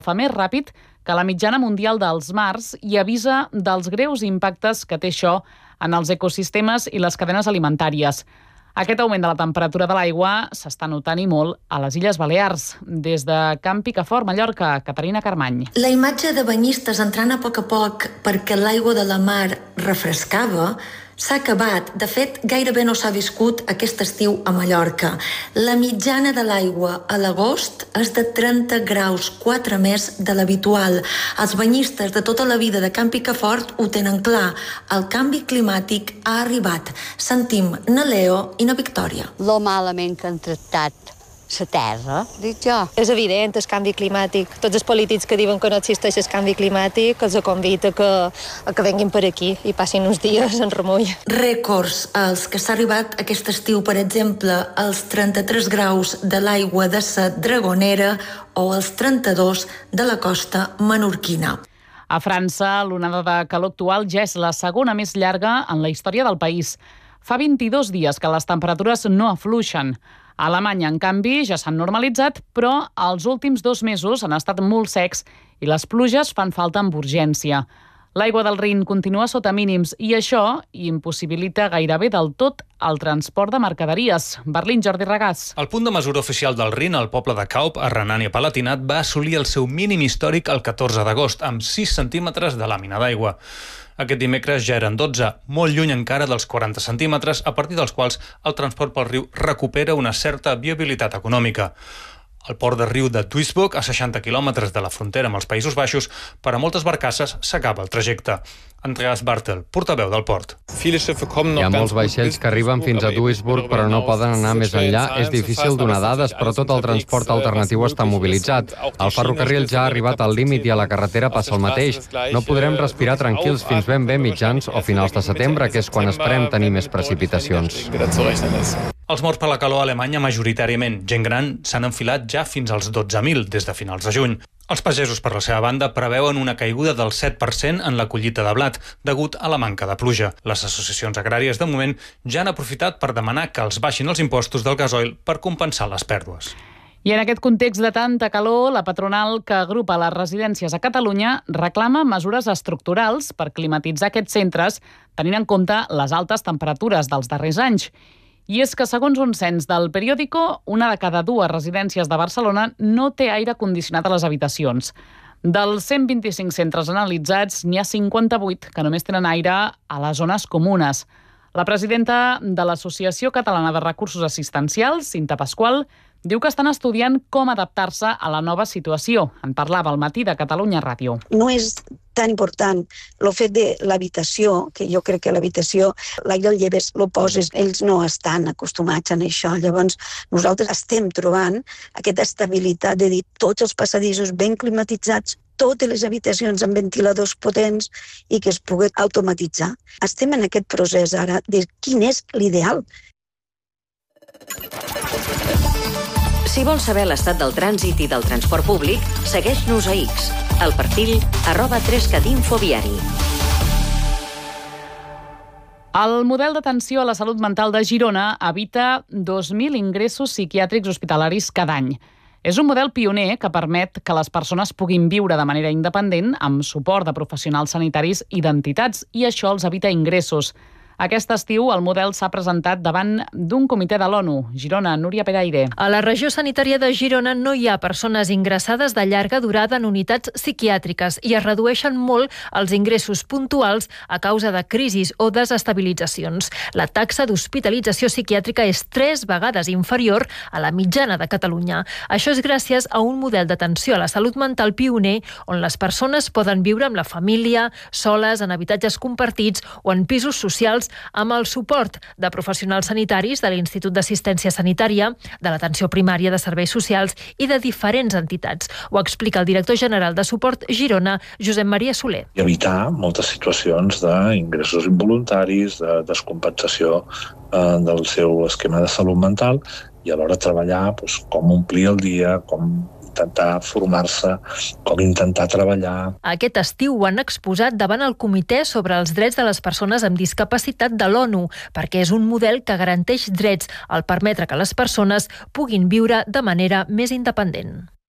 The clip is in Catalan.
fa més ràpid que la mitjana mundial dels mars i avisa dels greus impactes que té això en els ecosistemes i les cadenes alimentàries. Aquest augment de la temperatura de l'aigua s'està notant i molt a les Illes Balears. Des de Camp Picafort, Mallorca, Caterina Carmany. La imatge de banyistes entrant a poc perquè l'aigua de la mar refrescava s'ha acabat. De fet, gairebé no s'ha viscut aquest estiu a Mallorca. La mitjana de l'aigua a l'agost és de 30 graus, 4 més de l'habitual. Els banyistes de tota la vida de Camp Picafort ho tenen clar. El canvi climàtic ha arribat. Sentim na Leo i na Victòria. Lo malament que han tractat la terra, dic jo. És evident el canvi climàtic. Tots els polítics que diuen que no existeix el canvi climàtic els convida a que venguin per aquí i passin uns dies en remull. Rècords als que s'ha arribat aquest estiu, per exemple, als 33 graus de l'aigua de la Dragonera o als 32 de la costa menorquina. A França, l'onada de calor actual ja és la segona més llarga en la història del país. Fa 22 dies que les temperatures no afluixen. A Alemanya, en canvi, ja s'han normalitzat, però els últims 2 mesos han estat molt secs i les pluges fan falta amb urgència. L'aigua del Rin continua sota mínims i això impossibilita gairebé del tot el transport de mercaderies. Berlín, Jordi Regàs. El punt de mesura oficial del Rin, al poble de Kaup, a Renània-Palatinat, va assolir el seu mínim històric el 14 d'agost, amb 6 centímetres de làmina d'aigua. Aquest dimecres ja eren 12, molt lluny encara dels 40 centímetres, a partir dels quals el transport pel riu recupera una certa viabilitat econòmica. El port de riu de Duisburg, a 60 quilòmetres de la frontera amb els Països Baixos, per a moltes barcasses s'acaba el trajecte. Andreas Bartel, portaveu del port. Hi ha molts vaixells que arriben fins a Duisburg però no poden anar més enllà. És difícil donar dades, però tot el transport alternatiu està mobilitzat. El ferrocarril ja ha arribat al límit i a la carretera passa el mateix. No podrem respirar tranquils fins ben bé mitjans o finals de setembre, que és quan esperem tenir més precipitacions. Els morts per la calor a Alemanya majoritàriament. Gent gran s'han enfilat ja fins als 12.000 des de finals de juny. Els pagesos, per la seva banda, preveuen una caiguda del 7% en la collita de blat, degut a la manca de pluja. Les associacions agràries, de moment, ja han aprofitat per demanar que els baixin els impostos del gasoil per compensar les pèrdues. I en aquest context de tanta calor, la patronal que agrupa les residències a Catalunya reclama mesures estructurals per climatitzar aquests centres, tenint en compte les altes temperatures dels darrers anys. I és que, segons un cens del Periódico, una de cada 2 residències de Barcelona no té aire condicionat a les habitacions. Dels 125 centres analitzats, n'hi ha 58 que només tenen aire a les zones comunes. La presidenta de l'Associació Catalana de Recursos Assistencials, Cinta Pasqual, diu que estan estudiant com adaptar-se a la nova situació. En parlava al Matí de Catalunya Ràdio. No és tan important el fet de l'habitació, que jo crec que l'habitació, l'aire el lleves, lo poses, ells no estan acostumats a això. Llavors, nosaltres estem trobant aquesta estabilitat de dir tots els passadissos ben climatitzats, totes les habitacions amb ventiladors potents i que es pugui automatitzar. Estem en aquest procés ara de quin és l'ideal. Si vols saber l'estat del trànsit i del transport públic, segueix-nos a X, al perfil @3catinfoviari. El model d'atenció a la salut mental de Girona evita 2.000 ingressos psiquiàtrics hospitalaris cada any. És un model pioner que permet que les persones puguin viure de manera independent amb suport de professionals sanitaris i d'entitats, i això els evita ingressos. Aquest estiu el model s'ha presentat davant d'un comitè de l'ONU. Girona, Núria Peraire. A la regió sanitària de Girona no hi ha persones ingressades de llarga durada en unitats psiquiàtriques i es redueixen molt els ingressos puntuals a causa de crisis o desestabilitzacions. La taxa d'hospitalització psiquiàtrica és 3 vegades inferior a la mitjana de Catalunya. Això és gràcies a un model d'atenció a la salut mental pioner on les persones poden viure amb la família, soles, en habitatges compartits o en pisos socials amb el suport de professionals sanitaris de l'Institut d'Assistència Sanitària, de l'Atenció Primària de Serveis Socials i de diferents entitats. Ho explica el director general de Suport Girona, Josep Maria Soler. I evitar moltes situacions d'ingressos involuntaris, de descompensació del seu esquema de salut mental i alhora treballar com omplir el dia, com intentar formar-se, com intentar treballar. Aquest estiu ho han exposat davant el Comitè sobre els drets de les persones amb discapacitat de l'ONU, perquè és un model que garanteix drets al permetre que les persones puguin viure de manera més independent.